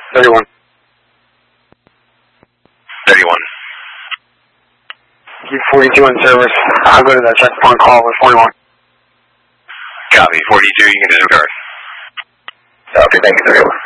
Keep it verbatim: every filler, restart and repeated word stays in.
thirty-one. thirty-one. Keep forty-two in service. I'll go to that checkpoint call with forty-one. Copy. forty-two, you can disregard. Okay, thank you, thirty-one.